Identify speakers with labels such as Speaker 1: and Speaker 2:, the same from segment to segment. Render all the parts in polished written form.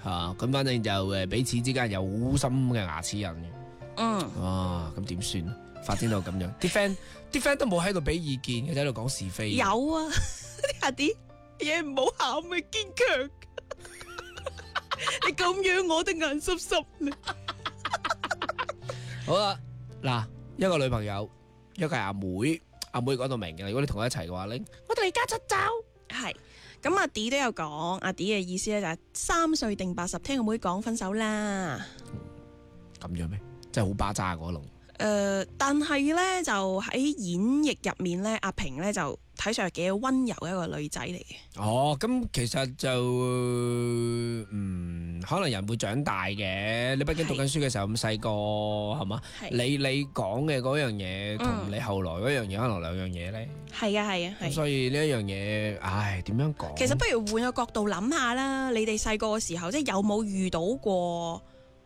Speaker 1: 咁反正就彼此之間有好深嘅牙齒印嘅。哇，咁點算？發展到咁樣，啲 friend 都冇喺度俾意見嘅，喺度講是非。
Speaker 2: 有啊，阿啲嘢唔好喊啊，堅強。你咁樣我都眼濕濕啦。
Speaker 1: 好啦，嗱，一個女朋友，一個係阿妹。阿妹講到明嘅，如果你同佢一齊嘅話咧，我哋離家出走。
Speaker 2: 係，咁阿 D 都有講，阿 D 嘅意思咧就係3歲定80，聽阿妹講分手啦。
Speaker 1: 咁樣咩？真係好巴渣嗰龍。
Speaker 2: 但係咧就喺演繹入面咧，阿平咧就睇上嚟幾溫柔嘅一個女仔嚟嘅。
Speaker 1: 哦，咁其實就可能人會長大嘅。你畢竟讀緊書嘅時候咁細個，係嘛？你講嘅嗰樣嘢同你後來嗰樣嘢可能兩樣嘢咧。係啊。咁所以呢一樣嘢，唉，點樣講？
Speaker 2: 其實不如換個角度諗下啦。你哋細個嘅時候，即係有冇遇到過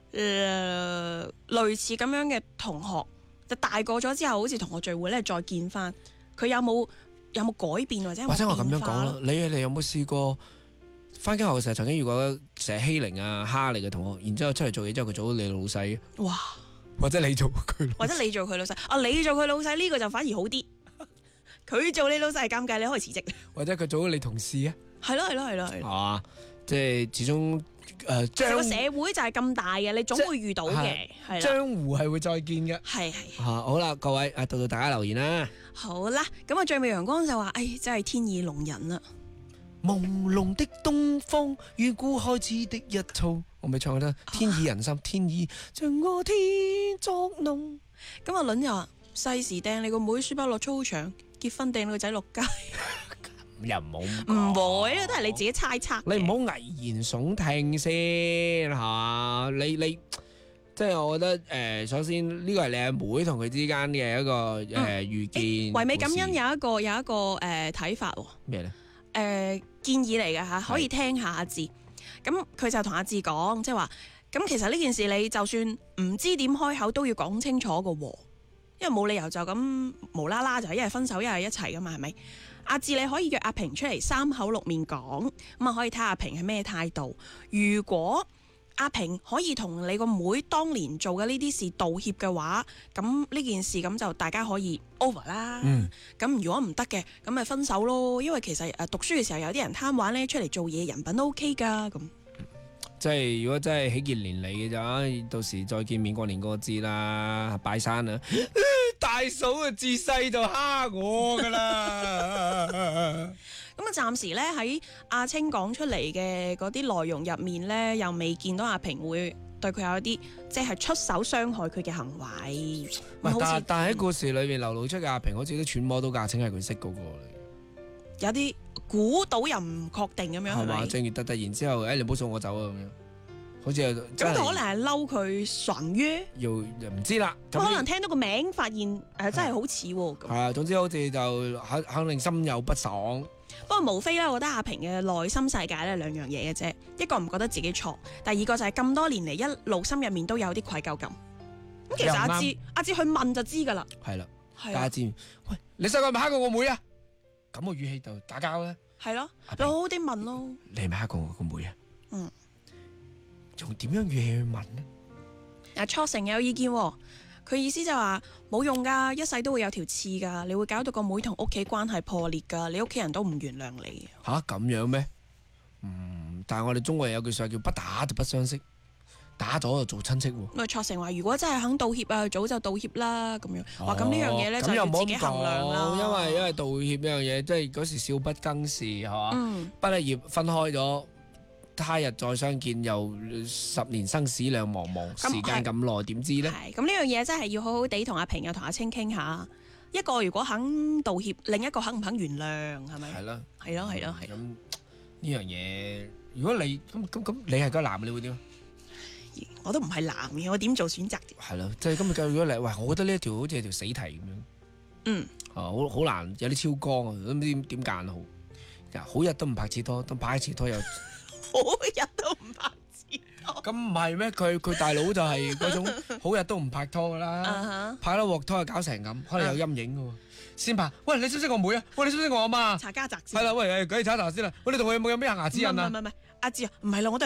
Speaker 2: 類似咁樣嘅同學？就大個咗之後，好似同學聚會咧，再見翻佢有冇改變或者
Speaker 1: 我咁樣講啦，你有冇試過翻緊學嘅時候曾經遇過成日欺凌啊蝦你嘅同學，然之後出嚟做嘢之後佢做咗你老細？哇！或者你做佢老細？你做佢老細呢個就反而好啲。佢做你老細係尷尬，你可以辭職。或者佢做咗你同事啊？係咯。啊，即係始終個社會就係咁大嘅，你總會遇到嘅。係江湖係會再見嘅。係。好啦，各位到大家留言啦。好啦，咁最美陽光就話：真係天意弄人啦！朦朧的東方，遠古開始的一草。我咪唱得天意人心，天意像我天作弄。咁阿倫又話：細時掟你個妹書包落操場，結婚掟你個仔落街。又唔會，都係你自己猜測。你唔好危言聳聽先嚇，你即係我覺得首先呢個係你阿妹同佢之間嘅一個預見。唯美感恩有一個睇法喎。咩咧？建議嚟嘅嚇，可以聽下阿志。咁佢就同阿志講，即係話，咁其實呢件事你就算唔知點開口都要講清楚個喎，因為冇理由就咁無啦啦就一係分手一係一齊噶嘛，係咪？阿志你可以約阿平出嚟三口六面講，咁啊可以睇下阿平係咩態度。如果阿平可以同你個妹當年做嘅呢啲事道歉嘅話，咁呢件事咁就大家可以 over 啦。咁如果唔得嘅，咁咪分手咯。因為其實讀書嘅時候有啲人貪玩咧，出嚟做嘢人品都 OK 噶。咁即係如果真係喜結連理嘅咋，到時再見面過年過節啦，拜山啦。大嫂啊，自細就蝦我噶啦。咁啊，暫時咧喺阿青講出嚟嘅嗰啲內容入面咧，又未見到阿平會對佢有一啲即係出手傷害佢嘅行為。但係喺故事裏面流露出嘅阿平，好似都揣摩到阿青係佢識嗰個嚟，有啲估到又唔確定咁樣，係嘛？正如突然之後，你唔好送我走啊咁樣。好似咁可能係嬲佢純約，又唔知啦。可能聽到個名，發現真係好似喎。係啊，總之好似就肯定心有不爽。不過無非咧，我覺得阿平嘅內心世界咧兩樣嘢嘅啫，一個唔覺得自己錯，第二個就係咁多年嚟一路心入面都有啲愧疚感。咁其實阿志去問就知噶啦。係啦，阿志，喂，你細個係咪蝦過我妹啊？咁個語氣就打交咧。係咯，你好好啲問咯。你係咪蝦過我個妹啊？用點樣語氣去問呢？阿初成有意見，佢意思就話冇用噶，一世都會有條刺噶，你會搞到個妹同屋企關係破裂噶，你屋企人都唔原諒你。吓咁樣咩？但係我哋中國人有句說話叫不打就不相識，打咗就做親戚。咁啊，初成話如果真係肯道歉啊，早就道歉啦。咁樣話咁呢樣嘢咧就要自己衡量啦。因為道歉呢樣嘢，即係嗰時少不更事係嘛？畢咗業分開咗。他日再相見，又10年生死兩茫茫，時間咁耐，點知呢？係咁呢樣嘢真係要好好地同阿平又同阿青傾下。一個如果肯道歉，另一個肯唔肯原諒，係咪？係咯。咁呢樣嘢，如果你咁你係個男，你會點？我都唔係男嘅，我點做選擇？係咯，即係今日如果你喂，我覺得呢一條好似係條死題咁樣。好難，有啲超綱啊，都唔知點揀好。好日都唔拍次拖，都拍一次拖又。好日都唔拍拖，咁唔係咩？佢大佬就係嗰種好日都唔拍拖噶啦，拍咗鑊拖又搞成咁，可能有陰影噶。先拍，喂，你識唔識我妹啊？喂，你識唔識我阿媽？查家宅先係啦，喂，講起查查先啦。喂，你同佢有冇咩牙齒印啊？唔係，阿志啊，唔係啦，我都係。